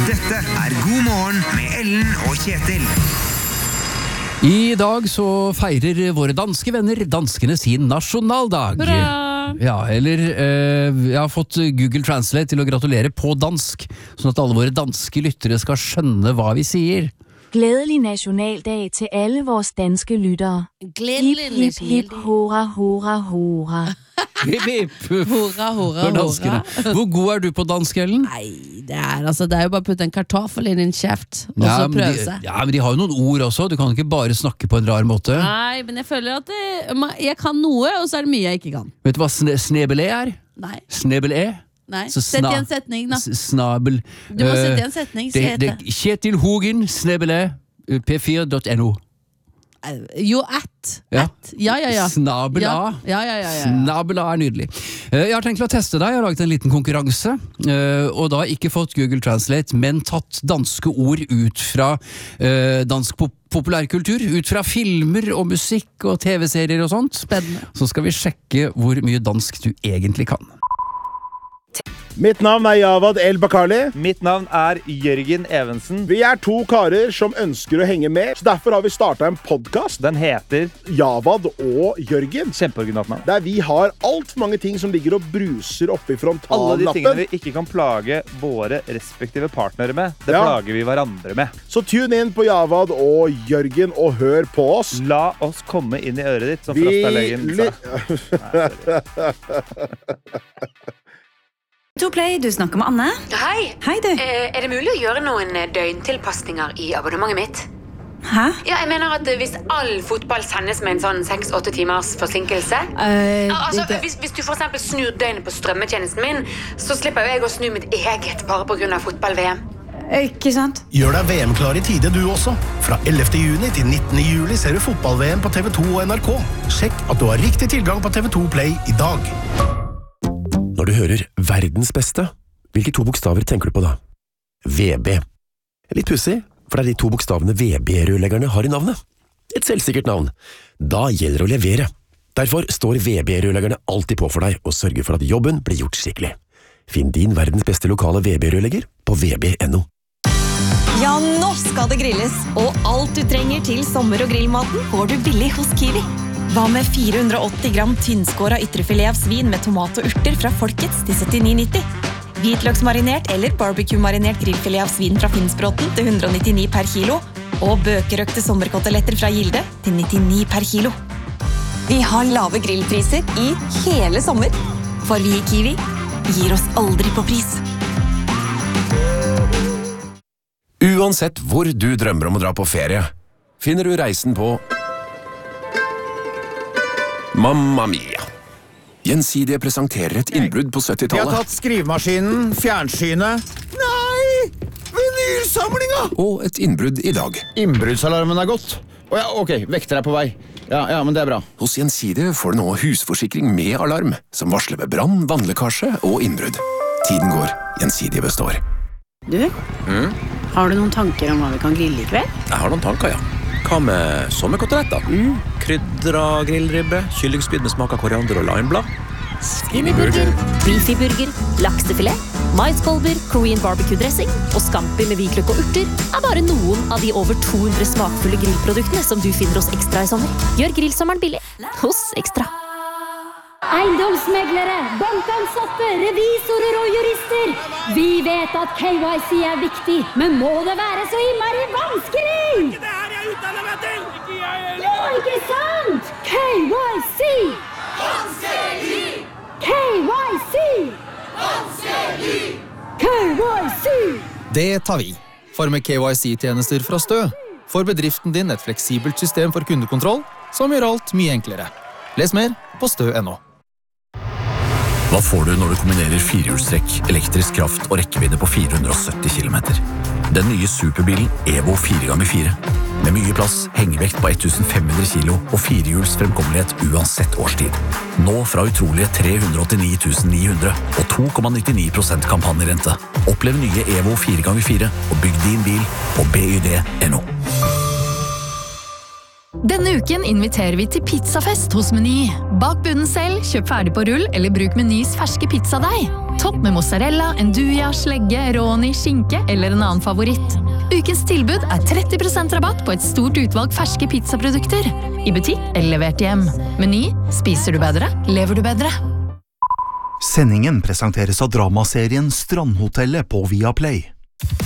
Dette God morgen med Ellen og Kjetil. I dag så feirer våre danske venner danskene sin nasjonaldag. Hurra! Ja, eller jeg har fått Google Translate til å gratulere på dansk, sånn at alle våre danske lyttere skal skjønne hva vi sier. Glædelig nationaldag til alle vores danske lyttere. Glædelig Hip, hip, hip, hurra, hurra, hurra. Hip, hip. Hurra, hurra, For danskene. hurra. Hvor god du på dansk, Ellen? Nei, det er jo bare å putte en kartoffel inn i en kjeft, og så men prøve seg. men de har jo noen ord også, du kan ikke bare snakke på en rar måte. Nei, men jeg føler at jeg kan noe, og så er det mye jeg ikke kan. Vet du hva snebelé er? Nei, Snebelé? nei. Så Sett i en setning da. Snabel. Du må sette i en setning, si Det Kjetil Hogen, snebelé, p4.no. Jo, at. Ja. Ja. Snabel A. Ja. Snabel A er nydelig. Jeg har tenkt å teste deg, jeg har laget en liten konkurranse, og da ikke fått Google Translate, men tatt danske ord ut fra dansk populærkultur, ut fra filmer og musikk og TV-serier og sånt. Spennende. Så skal vi sjekke hvor mye dansk du egentlig kan. Mitt navn Javad El Bakali. Mitt navn Jørgen Evensen. Vi to karer som ønsker å henge med, så derfor har vi startet en podcast. Den heter Javad og Jørgen. Kjempeoriginalt navn. Der vi har alt for mange ting som ligger og bruser oppe i Alle de frontallappen. tingene vi ikke kan plage våre respektive partnere med, det plager vi hverandre med. Så tune inn på Javad og Jørgen og hør på oss. La oss komme inn i øret ditt, som Frastalegen sa. Play, du snakker med Anne. Hei. Hei, du. Er det mulig å gjøre noen døgntilpasninger i abonnementet mitt? Hæ? Ja, jeg mener at hvis all fotball sendes med en sånn 6-8 timers forsinkelse hvis du for eksempel snur døgnet på strømmetjenesten min, så slipper jo jeg å snu mitt eget bare på grunn av fotball-VM. Ikke sant? Gjør deg VM-klar i tide du også. Fra 11. juni til 19. juli ser du fotball-VM på TV2 og NRK. Sjekk at du har riktig tilgang på TV2 Play i dag. Når du hører verdens beste, hvilke 2 bokstaver tenker du på da? VB. Litt pussig, for det er de 2 bokstavene VB-rørleggerne har i navnet. Et selvsikkert navn. Da gjelder det å levere. Derfor står VB-rørleggerne alltid på for deg og sørger for at jobben blir gjort skikkelig. Finn din verdens beste lokale VB-rørlegger på vb.no. Ja, nå skal det grilles, og alt du trenger til sommer- og grillmaten får du billig hos Kiwi. Hva med 480 gram tynnskåret ytrefilet av svin med tomat og urter fra Folkets til 79,90? Hvitløksmarinert eller barbecue-marinert grillfilet av svin fra Finnsbråten til 199 per kilo, og bøkerøkte sommerkoteletter fra Gilde til 99 per kilo. Vi har lave grillpriser i hele sommer, for vi i Kiwi gir oss aldri på pris. Uansett hvor du drømmer om å dra på ferie, finner du reisen på Mamma Mia. Gjensidige presenterer et innbrudd på 70-tallet. Vi har tatt skrivemaskinen, fjernsynet. Nei! Vinylsamlinga! Og et innbrudd i dag. Innbruddsalarmen gått. Ok, vekter er på vei. Ja, men det er bra. Hos Gjensidige får du nå husforsikring med alarm, som varsler ved brann, vannlekkasje og innbrudd. Tiden går, Gjensidige består. Du, har du noen tanker om hva vi kan grille i kveld? Jeg har noen tanker, ja. Hva med sommerkoteletter? Krydra grillribbe, kyllingspyd med smak av koriander og limeblad. Skinnyburger, beefyburger, laksefilet, maiskolber, Korean barbecue-dressing og scampi med hvitløk og urter er bare noen av de over 200 smakfulle grillproduktene som du finner hos Ekstra i sommer. Gjør grillsommeren billig hos Ekstra. Eiendomsmeglere, bankansatte, revisorer og jurister. Vi vet at KYC er viktig, men må det være så innmari vanskelig? Det her jeg utdannet meg til! Ikke jeg heller! Ja, ikke sant? KYC! Vanskelig! KYC! Vanskelig! KYC! Det tar vi. For med KYC-tjenester fra Stø får bedriften din et fleksibelt system for kundekontroll som gjør alt mye enklere. Les mer på stø.no. Hva får du når du kombinerer firehjulstrekk, elektrisk kraft og rekkevidde på 470 km? Den nye superbilen Evo 4x4. Med mye plass, hengevekt på 1500 kilo og firehjuls fremkommelighet uansett årstid. Nå fra utrolige 389 900 og 2,99% kampanjerente. Opplev nye Evo 4x4 og bygg din bil på byd.no. Denne uken inviterer vi til pizzafest hos Meny. Bak bunnen selv, kjøp ferdig på rull eller bruk Menys ferske pizzadeig. Topp med mozzarella, enduja, slegge, roni, skinke eller en annen favoritt. Ukens tilbud 30% rabatt på et stort utvalg ferske pizzaprodukter. I butikk eller levert hjem. Meny, spiser du bedre, lever du bedre. Sendingen presenteres av dramaserien Strandhotellet på Viaplay.